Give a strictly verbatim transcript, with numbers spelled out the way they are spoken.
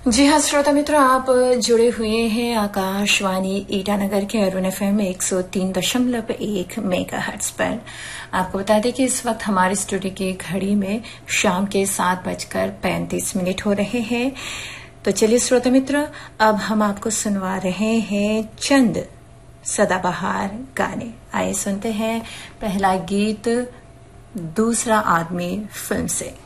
जी हाँ श्रोता मित्रों, आप जुड़े हुए हैं आकाशवाणी ईटानगर के अरुण एफएम एक सौ तीन दशमलव एक मेगाहर्ट्ज पर। आपको बता दें कि इस वक्त हमारे स्टूडियो की घड़ी में शाम के सात बजकर पैंतीस मिनट हो रहे हैं। तो चलिए श्रोता मित्र, अब हम आपको सुनवा रहे हैं चंद सदाबहार गाने। आइए सुनते हैं पहला गीत दूसरा आदमी फिल्म से।